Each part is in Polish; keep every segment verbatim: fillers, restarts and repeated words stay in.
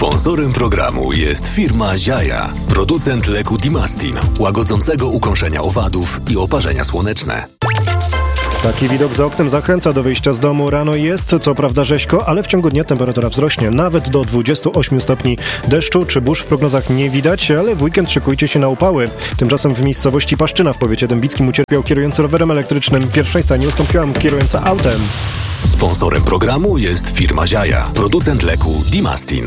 Sponsorem programu jest firma Ziaja, producent leku Dimastin, łagodzącego ukąszenia owadów i oparzenia słoneczne. Taki widok za oknem zachęca do wyjścia z domu. Rano jest co prawda rzeźko, ale w ciągu dnia temperatura wzrośnie nawet do dwudziestu ośmiu stopni. Deszczu czy burz w prognozach nie widać, ale w weekend szykujcie się na upały. Tymczasem w miejscowości Paszczyna w powiecie dębickim ucierpiał kierujący rowerem elektrycznym. Pierwszeństwa nie ustąpiła mu kierująca autem. Sponsorem programu jest firma Ziaja, producent leku Dimastin.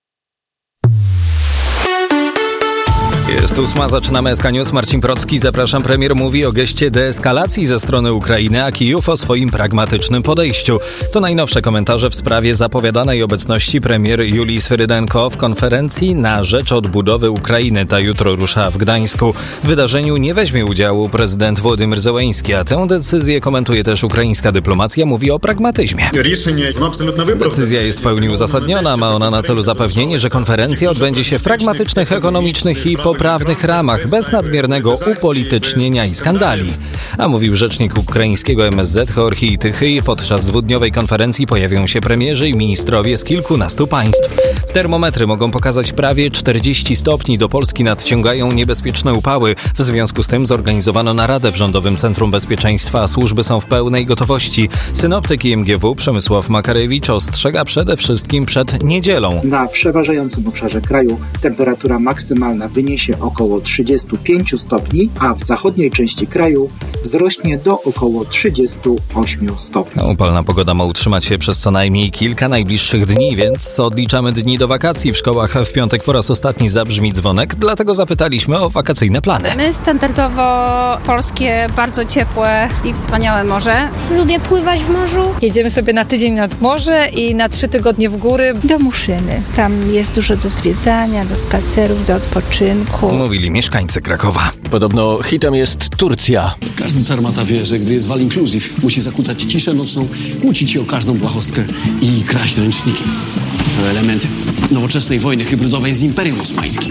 Jest ósma, zaczynamy S K News. Marcin Procki, zapraszam. Premier mówi o geście deeskalacji ze strony Ukrainy, a Kijów o swoim pragmatycznym podejściu. To najnowsze komentarze w sprawie zapowiadanej obecności premier Julii Swyrydenko w konferencji na rzecz odbudowy Ukrainy. Ta jutro rusza w Gdańsku. W wydarzeniu nie weźmie udziału prezydent Władimir Zełenski, a tę decyzję komentuje też ukraińska dyplomacja. Mówi o pragmatyzmie. Decyzja jest w pełni uzasadniona. Ma ona na celu zapewnienie, że konferencja odbędzie się w pragmatycznych, ekonomicznych i poprawnych ramach, bez nadmiernego upolitycznienia i skandali. A mówił rzecznik ukraińskiego M S Z Georgij Tychyj. Podczas dwudniowej konferencji pojawią się premierzy i ministrowie z kilkunastu państw. Termometry mogą pokazać prawie czterdzieści stopni. Do Polski nadciągają niebezpieczne upały. W związku z tym zorganizowano naradę w Rządowym Centrum Bezpieczeństwa, a służby są w pełnej gotowości. Synoptyk I M G W Przemysław Makarewicz ostrzega przede wszystkim przed niedzielą. Na przeważającym obszarze kraju temperatura maksymalna wyniesie około trzydziestu pięciu stopni, a w zachodniej części kraju wzrośnie do około trzydziestu ośmiu stopni. Upalna pogoda ma utrzymać się przez co najmniej kilka najbliższych dni, więc odliczamy dni do wakacji. W szkołach w piątek po raz ostatni zabrzmi dzwonek, dlatego zapytaliśmy o wakacyjne plany. My standardowo polskie, bardzo ciepłe i wspaniałe morze. Lubię pływać w morzu. Jedziemy sobie na tydzień nad morze i na trzy tygodnie w góry. Do Muszyny. Tam jest dużo do zwiedzania, do spacerów, do odpoczynku. Mówili mieszkańcy Krakowa. Podobno hitem jest Turcja. Każdy sarmata wie, że gdy jest all inclusive, musi zakłócać ciszę nocną, kłócić się o każdą błahostkę i kraść ręczniki. To elementy nowoczesnej wojny hybrydowej z Imperium Osmańskim.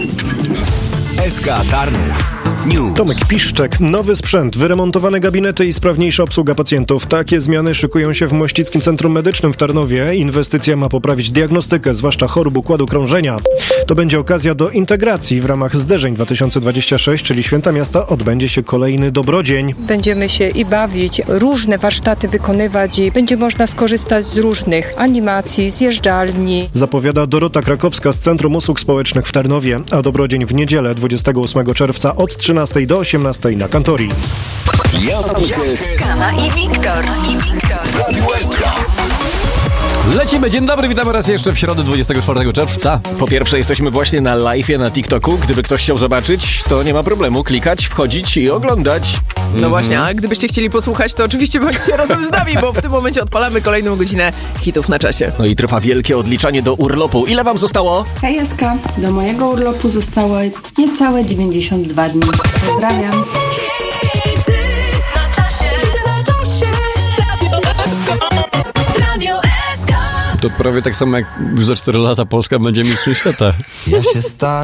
S K Tarnów News. Tomek Piszczek. Nowy sprzęt, wyremontowane gabinety i sprawniejsza obsługa pacjentów. Takie zmiany szykują się w Mościckim Centrum Medycznym w Tarnowie. Inwestycja ma poprawić diagnostykę, zwłaszcza chorób układu krążenia. To będzie okazja do integracji. W ramach Zderzeń dwa tysiące dwudziestego szóstego, czyli Święta Miasta, odbędzie się kolejny Dobrodzień. Będziemy się i bawić, różne warsztaty wykonywać i będzie można skorzystać z różnych animacji, zjeżdżalni. Zapowiada Dorota Krakowska z Centrum Usług Społecznych w Tarnowie. A Dobrodzień w niedzielę dwudziestego ósmego czerwca od trzynastej do osiemnastej na Kantorii. Skala i Wiktor. I Wiktor. Lecimy, dzień dobry, witamy raz jeszcze w środę dwudziestego czwartego czerwca. Po pierwsze jesteśmy właśnie na live'ie na TikToku. Gdyby ktoś chciał zobaczyć, to nie ma problemu. Klikać, wchodzić i oglądać. No mm-hmm. właśnie, a gdybyście chcieli posłuchać, to oczywiście bądźcie razem z nami, bo w tym momencie odpalamy kolejną godzinę hitów na czasie. No i trwa wielkie odliczanie do urlopu. Ile wam zostało? Hej S K, do mojego urlopu zostało niecałe dziewięćdziesiąt dwa dni. Pozdrawiam. To prawie tak samo jak za cztery lata Polska będzie mistrzem świata. Ja się staram.